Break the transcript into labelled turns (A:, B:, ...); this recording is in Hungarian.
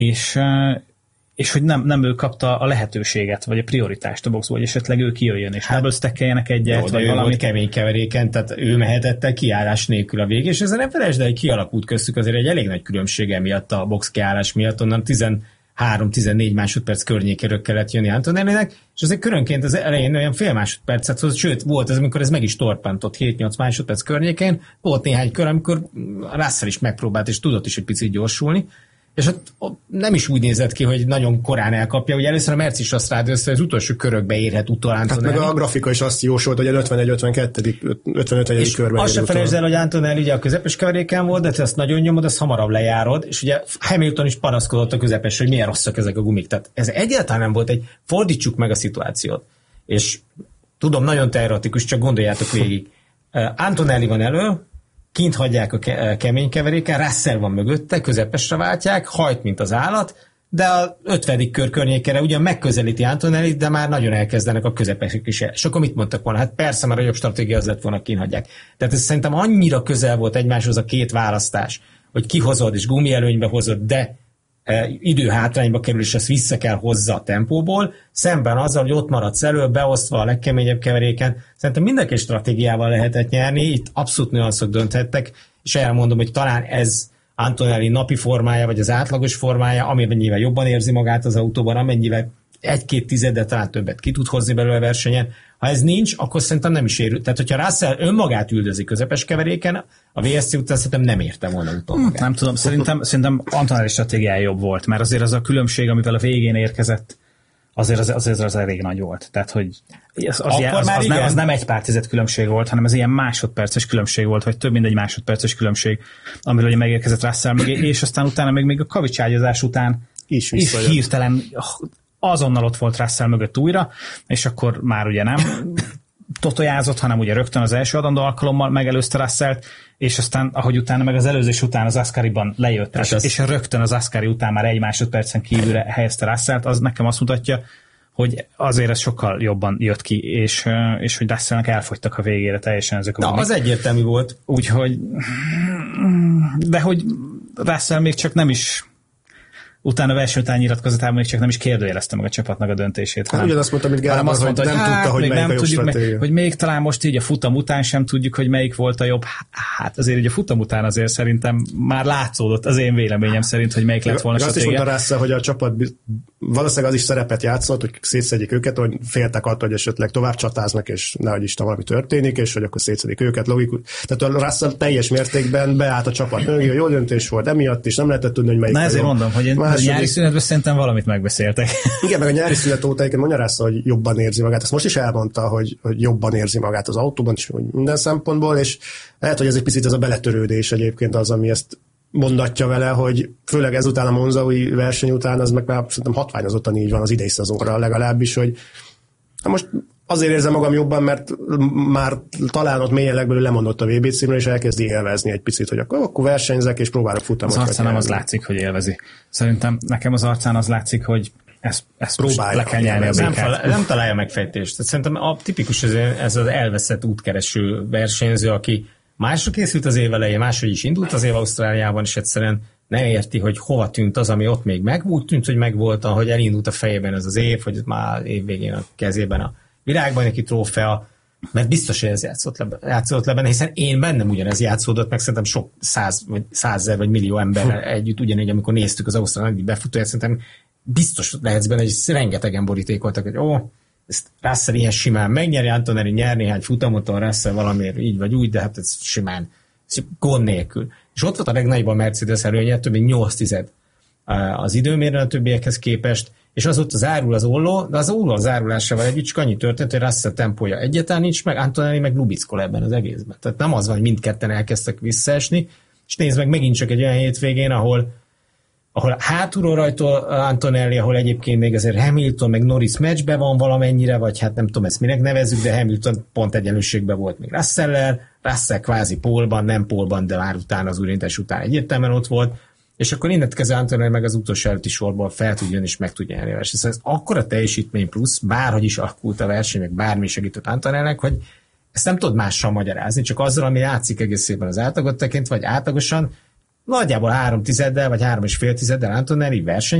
A: és hogy nem ő kapta a lehetőséget, vagy a prioritást a boxból, hogy esetleg ő kijöjjön, és double stackeljenek egyet,
B: vagy valami kemény keveréken, tehát ő mehetett el kiállás nélkül a végig, és ezzel nem felejtsd el, hogy kialakult köztük azért egy elég nagy különbség emiatt a box kiállás miatt, onnan 13-14 másodperc környékéről kellett jönni Antonellinek, és azért körönként az elején olyan fél másodpercet hozott, sőt, volt ez, amikor ez meg is torpantott 7-8 másodperc környékén, volt néhány kör, amikor Russell is megpróbált, és tudott is egy picit gyorsulni, és ott nem is úgy nézett ki, hogy nagyon korán elkapja. Ugye először a Merci is azt rád össze, hogy az utolsó körökbe érhet utol Antonelli.
C: Hát meg a grafika is azt jósolt, hogy a 51-52. körben.
B: Azt se felejtsd el, hogy Antonelli ugye a közepes keveréken volt, de te ezt nagyon nyomod, azt hamarabb lejárod, és ugye Hamilton is panaszkodott a közepes, hogy milyen rosszak ezek a gumik. Tehát ez egyáltalán nem volt fordítsuk meg a szituációt. És tudom, nagyon teoretikus, csak gondoljátok végig. Antonelli van elő, kint hagyják a kemény keveréken, Russell van mögötte, közepesre váltják, hajt, mint az állat, de a 50. kör környékére ugyan megközelíti Antonellit, de már nagyon elkezdenek a közepesek is. És akkor mit mondtak volna? Hát persze, mert a jobb stratégia az lett volna, kint hagyják. Tehát ez szerintem annyira közel volt egymáshoz a két választás, hogy kihozod és gumielőnybe hozod, de időhátrányba kerül, és ezt vissza kell hozza a tempóból, szemben azzal, hogy ott maradsz elő, beosztva a legkeményebb keveréken. Szerintem mindenki stratégiával lehetett nyerni, itt abszolút nüanszok dönthettek, és elmondom, hogy talán ez Antonelli napi formája, vagy az átlagos formája, amennyivel jobban érzi magát az autóban, amennyivel 1-2 tizeddel talán többet ki tud hozni belőle a versenyen. Ha ez nincs, akkor szerintem nem is érő. Tehát, hogyha Russell önmagát üldözi közepes keveréken, a VSC után szerintem nem érte volna utol magát.
A: Nem tudom, szerintem Antonelli stratégiája jobb volt, mert azért az a különbség, amivel a végén érkezett, azért az elég nagy volt. Tehát, hogy az nem egy pár tized különbség volt, hanem ez ilyen másodperces különbség volt, vagy több mint egy másodperces különbség, amiről ugye megérkezett Russell mögé, és aztán utána még a kavicságyazás után is hirtelen azonnal ott volt Russell mögött újra, és akkor már ugye nem totojázott, hanem ugye rögtön az első adandó alkalommal megelőzte Russellt, és aztán, ahogy utána meg az előzés után az Ascariban lejött, és rögtön az Ascari után már egy másodpercen kívülre helyezte Russellt, az nekem azt mutatja, hogy azért ez sokkal jobban jött ki, és hogy Russellnek elfogytak a végére teljesen ezek a
B: az egyértelmű volt.
A: Úgyhogy de hogy Russell még csak nem is utána a verseny után nyilatkozatában még csak nem is kérdőjelezte meg a csapatnak a döntését.
C: Hát ugyanazt mondta, mint Gábor, hogy nem tudta, hogy melyik a jobb stratégia.
A: Hogy még talán most így a futam után sem tudjuk, hogy melyik volt a jobb. Hát azért így a futam után azért szerintem már látszódott az én véleményem szerint, hogy melyik lett volna a stratégia.
C: Azt is mondta Russell, hogy a csapat valószínűleg az is szerepet játszott, hogy szétszedjék őket, hogy féltek attól, hogy esetleg tovább csatáznak, és nehogy Isten valami történik, és hogy akkor szétszedik őket, logikus. Tehát a Russell teljes mértékben beállt a csapat mögé, jó döntés volt, emiatt is nem lehetett tudni, hogy melyik.
A: Na ezért mondom, hogy a nyári szünetben szerintem valamit megbeszéltek.
C: Igen, meg a nyári szünet óta egyébként mondja Russell, hogy jobban érzi magát. Ezt most is elmondta, hogy jobban érzi magát az autóban, és minden szempontból, és lehet, hogy ez egy picit ez a beletörődés egyébként az, ami ezt mondatja vele, hogy főleg ezután a monzaui verseny után, az meg már szerintem hatványozottan így van az idei szezonra legalábbis, hogy most azért érzem magam jobban, mert már talán ott mélyen legbelül lemondott a VB címről, és elkezdi élvezni egy picit, hogy akkor versenyzek, és próbálok futamot.
A: Az arcán nem az látszik, hogy élvezi. Szerintem nekem az arcán az látszik, hogy ezt próbálja, le kell nyelni a békát.
B: Nem találja megfejtést. Szerintem a tipikus ez az elveszett útkereső versenyző, aki másra készült az év elején, máshogy is indult az év Ausztráliában, és egyszerűen nem érti, hogy hova tűnt az, ami ott még meg. Úgy tűnt, hogy megvolt, hogy elindult a fejében ez az év, hogy már év végén a kezében a világbajnoki trófea, mert biztos, hogy ez játszott le benne, hiszen én bennem ugyanez játszódott, meg szerintem sok százezer vagy millió emberrel együtt, ugyanígy, amikor néztük az ausztrál nagydíj befutóját, szerintem biztos lehetsz benne, hogy rengetegen borítékoltak, hogy ezt Russell ilyen simán megnyeri, Antonelli nyer néhány futamot, a Russell valamiért így vagy úgy, de hát ez simán, gond nélkül. És ott volt a legnagyobb a Mercedes előnye, több mint 8 tized az időmérőn a többiekhez képest, és az ott zárul az olló, de az olló zárulásával együtt csak annyi történt, hogy Russell tempója egyáltalán nincs meg, Antonelli meg lubickol ebben az egészben. Tehát nem az van, hogy mindketten elkezdtek visszaesni, és nézd meg megint csak egy olyan hétvégén, ahol hátulról rajtol Antonelli, ahol egyébként még azért Hamilton meg Norris meccsben van valamennyire, vagy hát nem tudom ezt minek nevezzük, de Hamilton pont egyenlőségben volt még Russell-lel, Russell kvázi pólban, nem pólban, de már utána az újraindítás után egyértelműen ott volt, és akkor innentől kezdve Antonelli meg az utolsó előtti sorból fel tudjon és meg tudja nyerni a versenyt. Szóval ez akkora teljesítmény plusz, bárhogy is alakult a verseny, meg bármi segített Antonellinek, hogy ezt nem tudod mással magyarázni, csak azzal, ami játszik egész szépen az átlagot tekintve, vagy átlagosan, nagyjából 3 tizeddel, vagy 3,5 tizeddel Antonelli verseny